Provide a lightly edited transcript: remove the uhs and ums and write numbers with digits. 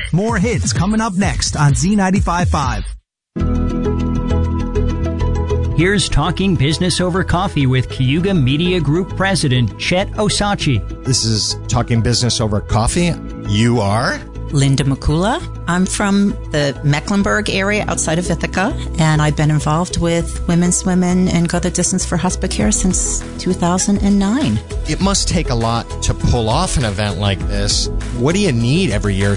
More hits coming up next on Z95.5. Here's Talking Business Over Coffee with Cayuga Media Group President Chet Osachi. This is Talking Business Over Coffee. You are? Linda Makula. I'm from the Mecklenburg area outside of Ithaca, and I've been involved with Women Swim and Go the Distance for Hospicare since 2009. It must take a lot to pull off an event like this. What do you need every year